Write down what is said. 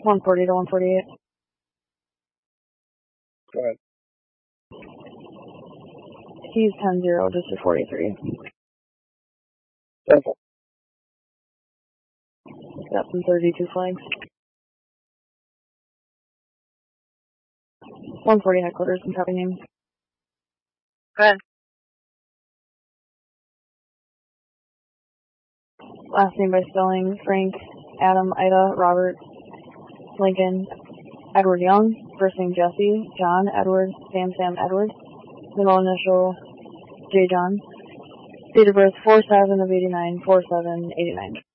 140 to 148. Go ahead. He's 10-0, just to 43. Simple. Got some 32 flags. 140 headquarters and copy name. Go ahead. Last name by spelling: Frank, Adam, Ida, Robert, Lincoln, Edward Young. First name Jesse, John, Edward, Sam, Edward. Middle initial J. John. Date of birth 4/7 of 89, 4/7/89.